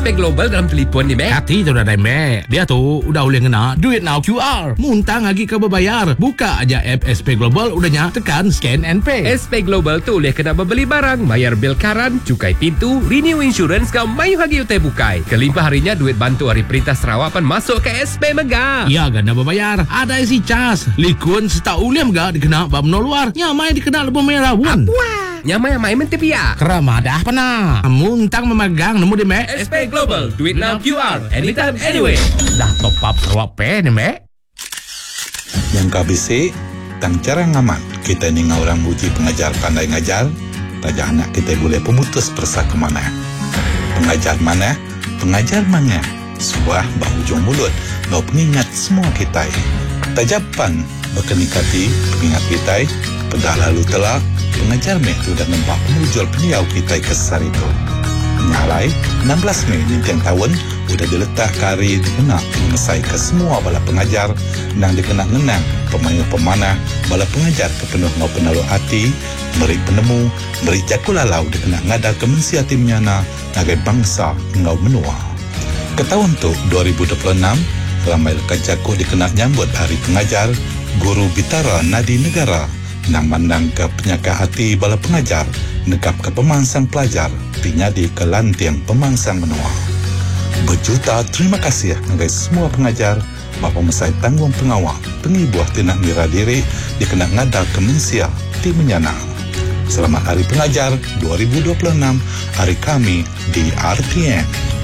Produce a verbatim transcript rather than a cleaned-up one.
P Global dalam telefon ni, Mek. Hati tu dah dah, Mek. Dia tu udah boleh kena Duit Now Q R. Muntang lagi kau berbayar. Buka aja app S P Global, udahnya tekan scan and pay. S P Global tu boleh kena membeli barang, bayar bil karan, cukai pintu, renew insurance kau mayu hagi utai bukai. Kelimpah harinya duit bantu hari Perintah Sarawak pan masuk ke S P Mega. Ya, ganda berbayar. Ada isi cas. Likun seta uliam ga dikena bab no luar. Nyamai dikena lebih merah pun. Wah, nyamai yang main mentepia. Kerama dah pernah. Muntang memegang nemu di, Mek. S P Global, do it now Q R, anytime, anyway. Dah top up Sarawak Pay ni, Mek. Yang K B C, tang cara ngamat. Kita ni orang uji pengajar pandai ngajar. Raja anak kita boleh pemutus persa ke mana. Pengajar mana? Pengajar mana? Sebuah bahujung mulut. Bau pengingat semua kita. Tajapan berkenikati pengingat kita. Pedah lalu telah. Pengajar Mei tu dah nampak penujul peniau kita ke sesar itu. Nyalai, enam belas Mei nintian tahun, udah diletak kari dikena mengesai ke semua bala pengajar dan dikena ngenang pemain-pemanah bala pengajar kepenuh ngau penalu hati, beri penemu, beri jakulalau dikena ngadal kemensia timnya na nagai bangsa ngau menua. Ke tahun tu, dua ribu dua puluh enam, ramai lekat jaku dikena nyambut hari pengajar, guru bitara nadi negara, nang mandang ke penyaka hati bala pengajar, negap ke pemangsang pelajar, pinyadi ke lantiang pemangsang menua. Berjuta terima kasih nagai semua pengajar, bapa mesai tanggung pengawal, pengibuah tindak ngira diri, dikena ngadal kemensia, ti menyanang. Selamat Hari Pengajar dua ribu dua puluh enam, hari kami di R T N.